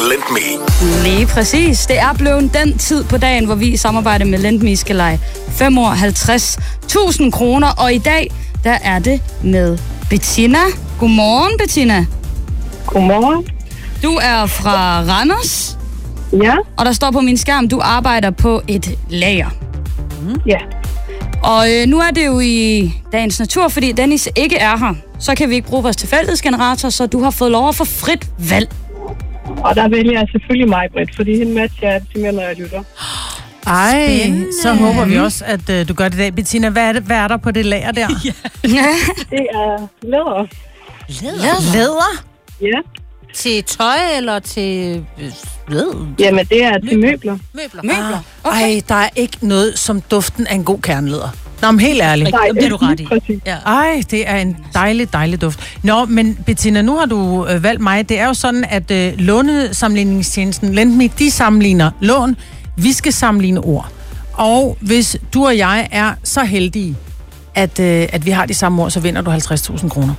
LendMe. Lige præcis. Det er blevet den tid på dagen, hvor vi i samarbejde med LendMe skal lege 5 år 50.000 kroner. Og i dag, der er det med Bettina. Godmorgen, Bettina. Godmorgen. Du er fra Randers. Ja. Og der står på min skærm, du arbejder på et lager. Ja. Og nu er det jo i dagens natur, fordi Dennis ikke er her. Så kan vi ikke bruge vores tilfældighedsgenerator, så du har fået lov at få frit valg. Og der vælger jeg selvfølgelig mig, Britt, fordi hende matcher jeg simpelthen, når jeg lytter. Ej, Spændende. så håber vi også, at du gør det i dag. Bettina, hvad er der på det lager der? Det er læder. Læder? Ja. Til tøj eller til Jamen, det er til møbler. møbler? Okay. Ej, der er ikke noget som duften af en god kernlæder. Nå, men helt ærligt. Nej, det er du ret i. Præcis. Ja. Ej, det er en dejlig duft. Nå, men Bettina, nu har du valgt mig. Det er jo sådan, at lånesammenligningstjenesten LendMe, de sammenligner lån. Vi skal sammenligne ord. Og hvis du og jeg er så heldige, at vi har de samme ord, så vinder du 50.000 kroner.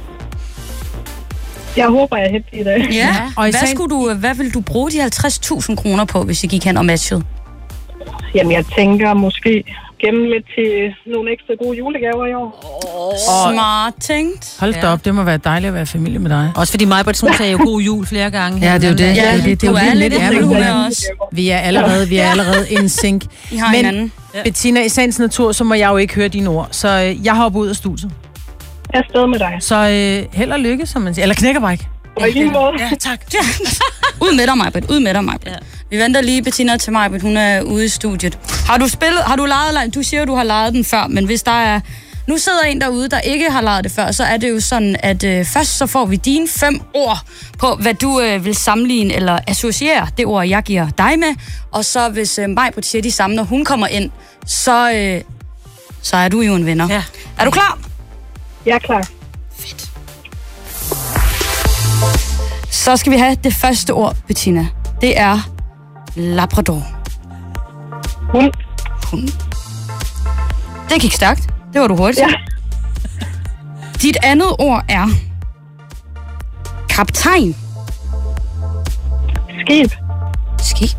Jeg håber, jeg er hæftig i dag. Ja. Og i Hvad vil du bruge de 50.000 kroner på, hvis I gik hen og matchede? Jamen, jeg tænker måske gemme lidt til nogle ekstra gode julegaver i år. Smart tænkt. Hold da op, det må være dejligt at være familie med dig. Også fordi mig, Britt, hun sagde jo god jul flere gange. Ja, det er jo det. Ja, det er du jo er lidt ærgerligt. hun er også. Vi er allerede en sync. I har hinanden. Bettina, i sagens natur, så må jeg jo ikke høre dine ord. Så jeg hopper ud af studiet. Jeg er stadig med dig. Så held og lykke, som man siger. Eller knækkerbræk. Og i lige måde. Ja, tak. Ud med dig, Majbrit. Ud med dig, Majbrit. Ja. Vi venter lige Bettina til Majbrit. Hun er ude i studiet. Har du lejet... Du siger, du har lejet den før, men hvis der er... Nu sidder en derude, der ikke har lejet det før, så er det jo sådan, at først så får vi dine 5 ord på, hvad du vil sammenligne eller associere det ord, jeg giver dig med. Og så hvis Majbrit siger de samme, når hun kommer ind, så er du jo en vinder. Ja. Er du klar? Jeg er klar. Fedt. Så skal vi have det første ord, Bettina. Det er Labrador. Hund. Det gik stærkt. Det var du hurtigt. Ja. Dit andet ord er kaptajn. Skib. Skib.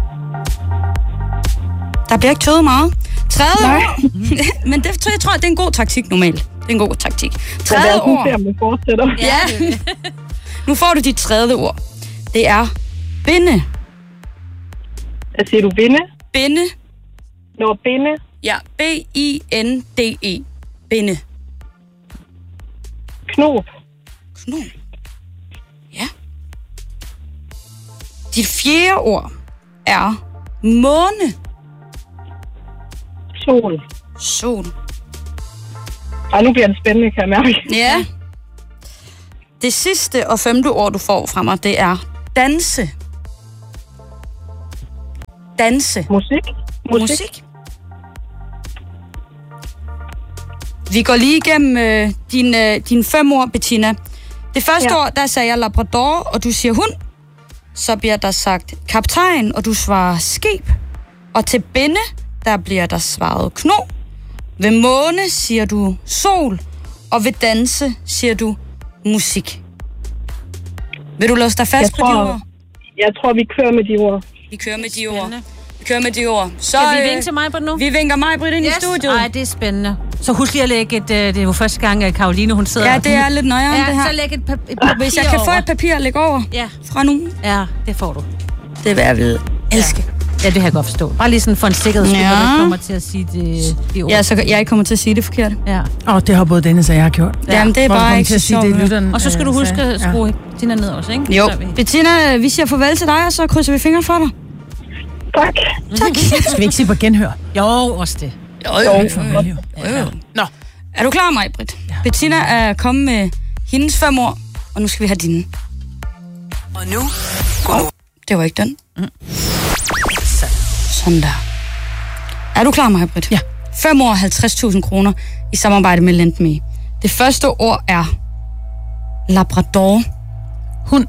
Der bliver ikke tøvet meget. Tredje ord. Men det, jeg tror, det er en god taktik normalt. Det er en god taktik. Tredje ord. Jeg fortsætter. Ja. Nu får du dit tredje ord. Det er binde. Hvad siger du? Vinde? Binde. Nå, binde. Ja, B-I-N-D-E. Binde. Knop. Knon. Ja. Dit fjerde ord er måne. Sol. Sol. Ej, nu bliver det spændende, kan jeg mærke. Ja. Det sidste og 5. ord, du får fra mig, det er danse. Danse. Musik. Vi går lige igennem dine 5 ord, Bettina. Det første ord, der sagde jeg Labrador, og du siger hund. Så bliver der sagt kaptajn, og du svarer skib. Og til binde, der bliver der svaret kno. Ved måne siger du sol. Og ved danse siger du musik. Vil du låse dig fast på de ord? Jeg tror, vi kører med de ord. Vi kører med de ord. Så Skal vi vinke til mig, Britt, nu? Vi vinker Majbrit ind i studiet. Nej, det er spændende. Så husk lige at lægge det er jo første gang, at Caroline, hun sidder... Ja, det er lidt nøjere det her. så læg et papir Hvis jeg kan få et papir at lægge over fra nu. Ja, det får du. Det vil jeg vil elske. Ja, det kan jeg godt forstå. Bare lige sådan for en sikkerheds skyld, når du kommer til at sige de ord. Ja, så jeg ikke kommer til at sige det forkert. Ja. Det har både Dennis og jeg gjort. Jamen, det er bare ikke så sjovt. Og så skal du huske at skrue Bettina ned også, ikke? Jo. Bettina, vi siger farvel til dig, og så krydser vi fingre for dig. Tak. Skal vi ikke sige på genhør? Jo, også det. Jo. Nå, er du klar, Majbrit? Ja. Bettina er kommet med hendes 5 ord, og nu skal vi have dine. Og nu... Det var ikke den. Sådan der. Er du klar, Majbrit? Ja. 5 ord, 50.000 kroner i samarbejde med LendMe. Det første ord er Labrador. Hund.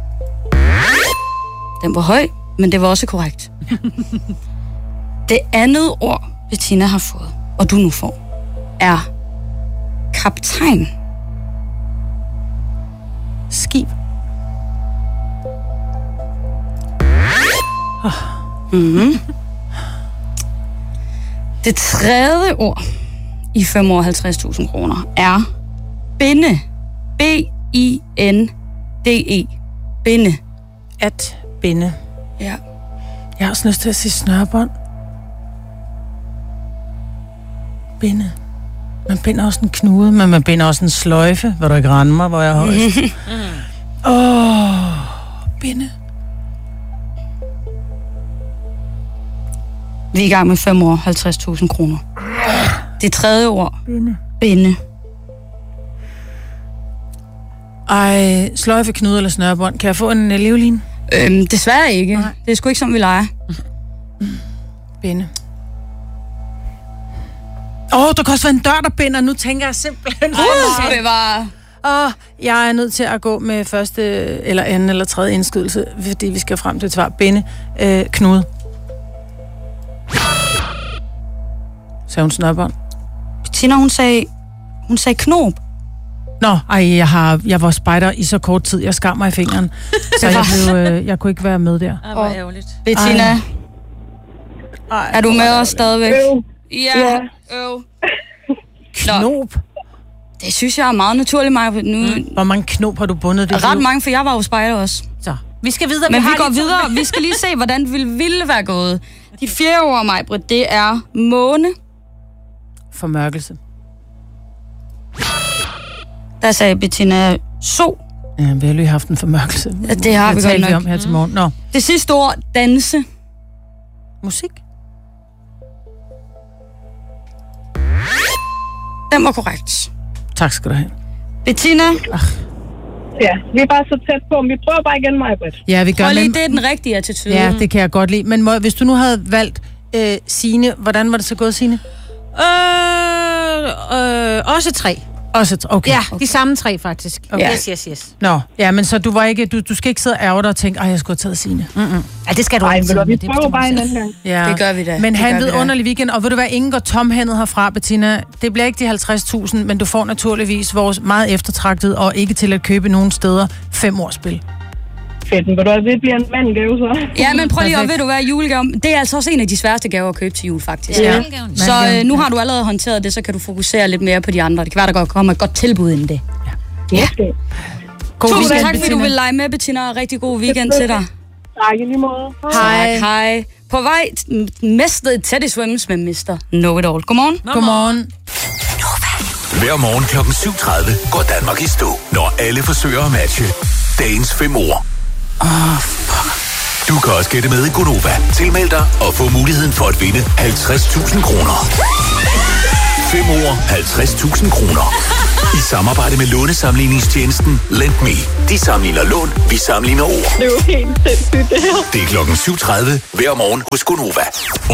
Den var høj, men det var også korrekt. Det andet ord, Bettina har fået, og du nu får, er kaptajn. Skib. Det tredje ord i 5 år 50.000 kroner er binde. B-I-N-D-E. Binde. At binde. Ja. Jeg har også lyst til at sige snørbånd. Binde. Man binder også en knude, men man binder også en sløjfe, hvor du ikke render mig, hvor jeg er højst. Binde. Vi er i gang med 5 år 50.000 kroner. Det tredje ord. Binde. Ej, sløjfe, knude eller snørbånd. Kan jeg få en livline? Desværre ikke. Nej. Det er sgu ikke, som vi leger. Binde. Der kan også være en dør, der binder. Nu tænker jeg simpelthen... Jeg er nødt til at gå med første, eller anden, eller tredje indskydelse, fordi vi skal frem til et svar. Binde. Knude. Sagde hun snørbånd? Bettina, hun sagde knob. Nå, jeg var spejder i så kort tid. Jeg skar mig i fingeren. Så jeg kunne ikke være med der. Det var ærgerligt. Bettina, er du med os stadigvæk? Ja. Knob? Det synes jeg er meget naturligt, Maja. Hvor mange knob har du bundet det? Ret mange, for jeg var jo spejder også. Så, vi skal videre. Men vi går videre. Vi skal lige se, hvordan det ville være gået. De 4 ord, Maj-Brit, det er måne. Formørkelse. Der sagde Bettina so. Ja, vi har lige haft en formørkelse. Ja, det har vi godt nok. Om her til morgen. Nå. Det sidste ord, danse. Musik. Den var korrekt. Tak skal du have. Bettina. Ja, vi er bare så tæt på. Vi prøver bare igen, Maj-Brit. Ja, vi gør det. Det er den rigtige attitude. Ja, det kan jeg godt lide. Men hvis du nu havde valgt Signe, hvordan var det så gået, Signe? Også 3. Okay. Ja, de samme 3 faktisk. Okay. Yes. Nå, ja, men så du var ikke, du skal ikke sidde og ærge dig og tænke, jeg skulle have taget Signe. Ja, det skal du ikke. Vi prøver bare en anden gang. Ja. Det gør vi da. Men have en vidunderlig weekend, og ved du hvad, ingen går tomhændet herfra, Bettina. Det bliver ikke de 50.000, men du får naturligvis vores meget eftertragtede og ikke til at købe nogen steder 5-årsspil. Fedt, men det bliver en mandgave så. Ja, men prøv lige at ved du hvad, julegave. Det er altså også en af de sværeste gaver at købe til jul, faktisk. Ja. Så nu har du allerede håndteret det, så kan du fokusere lidt mere på de andre. Det kan være, der kommer et godt tilbud inden det. Ja. Tusind tak, fordi du vil lege med, Bettina, og rigtig god weekend til dig. Tak i lige måde. Hej. På vej mestet Teddy Swims med Mr. Know-It-All. Godmorgen. Godmorgen. Hver morgen kl. 7:30 går Danmark i stå, når alle forsøger at matche dagens 5 ord. Du kan også gætte med i Gonova. Tilmeld dig og få muligheden for at vinde 50.000 kroner. 5 ord, 50.000 kroner. I samarbejde med lånesamligningstjenesten LendMe. De sammenligner lån, vi sammenligner ord. Det er jo helt sindssygt, det her. Det er kl. 7:30 hver morgen hos Gonova.